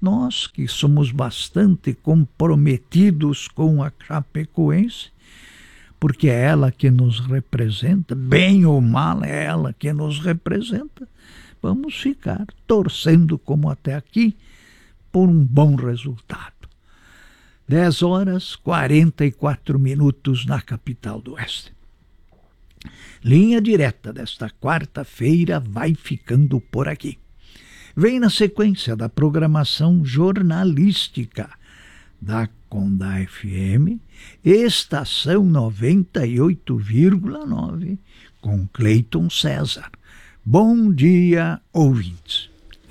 Nós que somos bastante comprometidos com a Chapecoense, porque é ela que nos representa, bem ou mal é ela que nos representa, vamos ficar torcendo como até aqui por um bom resultado. 10h44 na capital do Oeste. Linha direta desta quarta-feira vai ficando por aqui. Vem na sequência da programação jornalística da Condá FM, estação 98,9, com Cleiton César. Bom dia, ouvintes.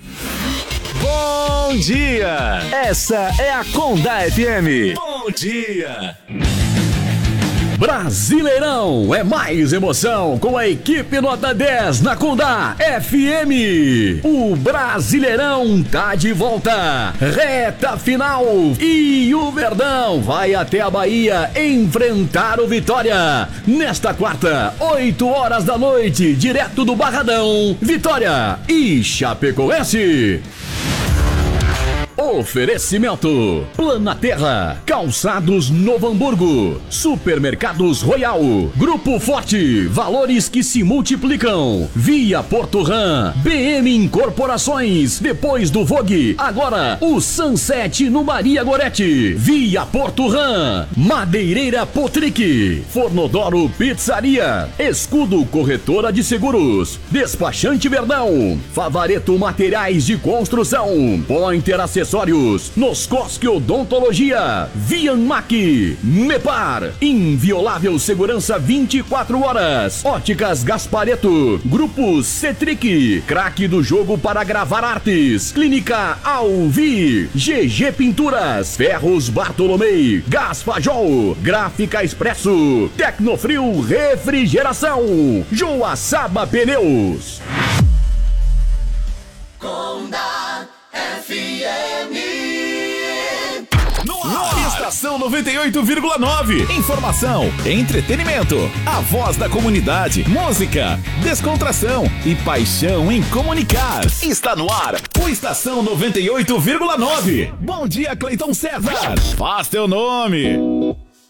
Bom dia! Essa é a Condá FM. Bom dia! Brasileirão é mais emoção com a equipe nota 10 na Condá FM. O Brasileirão tá de volta. Reta final e o Verdão vai até a Bahia enfrentar o Vitória. Nesta quarta, 8h da noite, direto do Barradão, Vitória e Chapecoense. Oferecimento: Planaterra, Calçados Novo Hamburgo, Supermercados Royal, Grupo Forte, valores que se multiplicam, Via Porto Ram, BM Incorporações, depois do Vogue, agora o Sunset no Maria Gorete, Via Porto Ram, Madeireira Potric, Fornodoro Pizzaria, Escudo Corretora de Seguros, Despachante Verdão, Favareto Materiais de Construção, Pointer Acessórios, Noscosque Odontologia, Vianmac, Mepar, Inviolável Segurança 24 horas, Óticas Gaspareto, Grupo Cetric, Craque do Jogo para Gravar Artes, Clínica Alvi, GG Pinturas, Ferros Bartolomei, Gás Fajol, Gráfica Expresso, Tecnofrio Refrigeração, Joaçaba Pneus. Condá FM. Estação 98,9. Informação, entretenimento, a voz da comunidade, música, descontração e paixão em comunicar. Está no ar o Estação 98,9. Bom dia, Cleiton César. Faz teu nome.